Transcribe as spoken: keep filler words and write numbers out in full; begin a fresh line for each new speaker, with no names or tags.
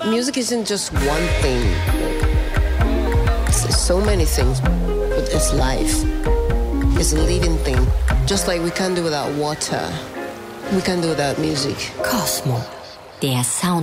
music isn't just one thing. It's, it's so many things. But it's life. It's a living thing. Just like we can't do without water. We can't do without music.
Cosmo. Det er sound